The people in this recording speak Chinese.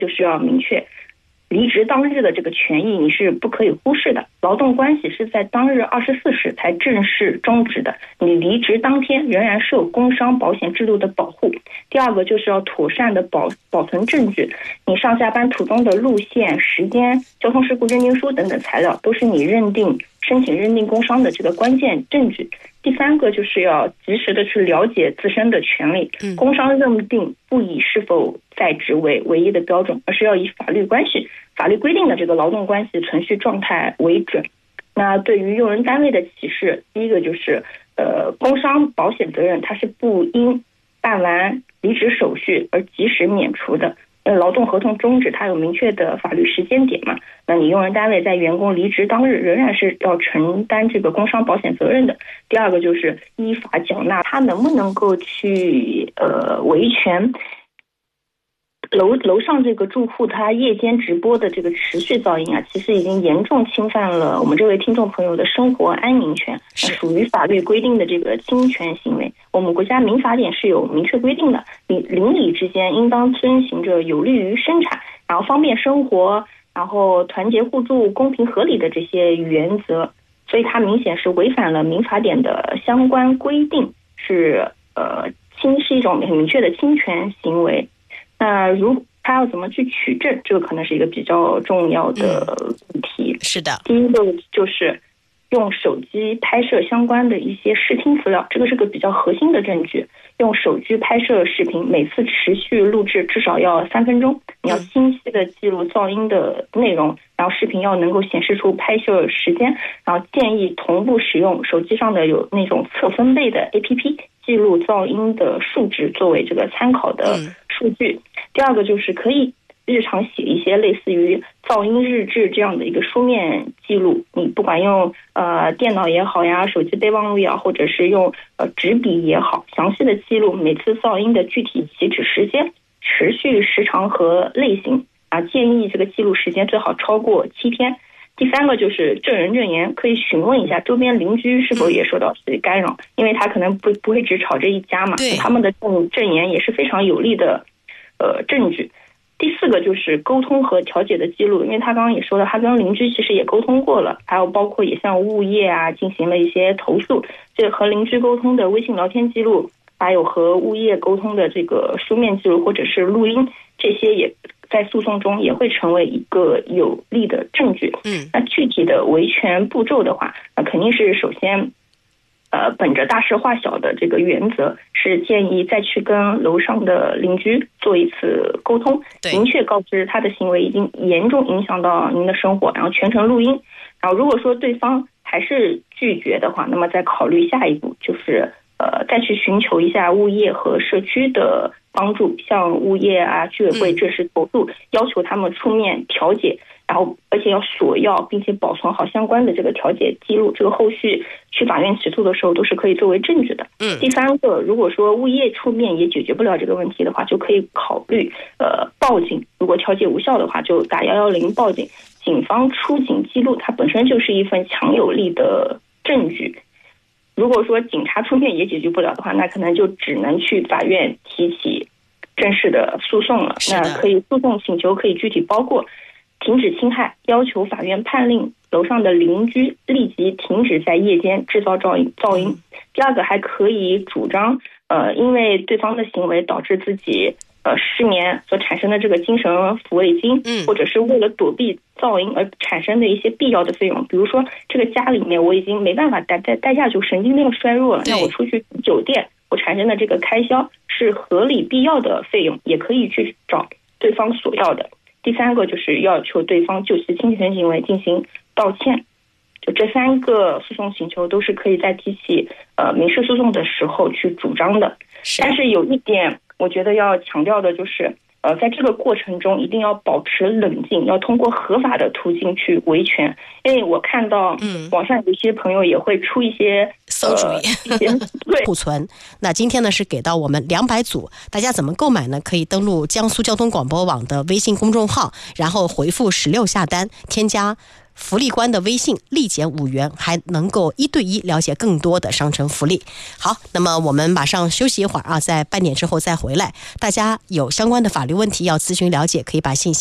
就是要明确离职当日的这个权益你是不可以忽视的，劳动关系是在当日24时才正式终止的，你离职当天仍然受工伤保险制度的保护。第二个就是要妥善的保存证据，你上下班途中的路线、时间、交通事故认定书等等材料都是你申请认定工伤的这个关键证据。第三个就是要及时的去了解自身的权利，工伤认定不以是否在职为唯一的标准，而是要以法律规定的这个劳动关系存续状态为准。那对于用人单位的歧视，第一个就是工伤保险责任它是不应办完离职手续而及时免除的。劳动合同终止它有明确的法律时间点嘛，那你用人单位在员工离职当日仍然是要承担这个工伤保险责任的。第二个就是依法缴纳，它能不能够去维权楼上这个住户他夜间直播的这个持续噪音啊，其实已经严重侵犯了我们这位听众朋友的生活安宁权，属于法律规定的这个侵权行为。我们国家民法典是有明确规定的，邻里之间应当遵循着有利于生产，然后方便生活，然后团结互助、公平合理的这些原则，所以它明显是违反了民法典的相关规定，是一种很明确的侵权行为。那他要怎么去取证，这个可能是一个比较重要的问题。 是的， 第一个就是用手机拍摄相关的一些视听资料，这个是个比较核心的证据。用手机拍摄视频，每次持续录制至少要3分钟，你要清晰的记录噪音的内容，然后视频要能够显示出拍摄时间，然后建议同步使用手机上的有那种测分贝的 APP， 记录噪音的数值作为这个参考的数据。第二个就是可以日常写一些类似于噪音日志这样的一个书面记录，你不管用电脑也好呀，手机备忘录也好，或者是用纸笔也好，详细的记录每次噪音的具体起止时间、持续时长和类型啊，建议这个记录时间最好超过7天。第三个就是证人证言，可以询问一下周边邻居是否也受到干扰，因为他可能不会只吵这一家嘛，他们的证言也是非常有力的证据。第四个就是沟通和调解的记录，因为他刚刚也说了，他跟邻居其实也沟通过了，还有包括也向物业啊进行了一些投诉，这和邻居沟通的微信聊天记录，还有和物业沟通的这个书面记录或者是录音，这些也在诉讼中也会成为一个有力的证据。那具体的维权步骤的话，那肯定是首先本着大事化小的这个原则，是建议再去跟楼上的邻居做一次沟通，明确告知他的行为已经严重影响到您的生活，然后全程录音。然后如果说对方还是拒绝的话，那么再考虑下一步，就是再去寻求一下物业和社区的帮助，向物业啊、居委会正式投诉，要求他们出面调解，然后而且要索要并且保存好相关的这个调解记录，这个后续去法院起诉的时候都是可以作为证据的。第三个，如果说物业出面也解决不了这个问题的话，就可以考虑报警，如果调解无效的话，就打110报警。警方出警记录它本身就是一份强有力的证据，如果说警察出面也解决不了的话，那可能就只能去法院提起正式的诉讼了。那可以诉讼请求可以具体包括停止侵害，要求法院判令楼上的邻居立即停止在夜间制造噪音。第二个还可以主张因为对方的行为导致自己失眠所产生的这个精神抚慰金，或者是为了躲避噪音而产生的一些必要的费用，比如说这个家里面我已经没办法待下去，神经病衰弱了，那我出去酒店我产生的这个开销是合理必要的费用，也可以去找对方索要的。第三个就是要求对方就其侵权行为进行道歉。就这3个诉讼请求都是可以在提起民事诉讼的时候去主张的。但是有一点我觉得要强调的就是在这个过程中一定要保持冷静，要通过合法的途径去维权。因为我看到网上有一些朋友也会出一些馊主意。 对， 库存。那今天呢是给到我们200组，大家怎么购买呢？可以登录江苏交通广播网的微信公众号，然后回复16下单，添加福利官的微信，立减5元，还能够1对1了解更多的商城福利。好，那么我们马上休息一会儿啊，在半点之后再回来。大家有相关的法律问题要咨询了解，可以把信息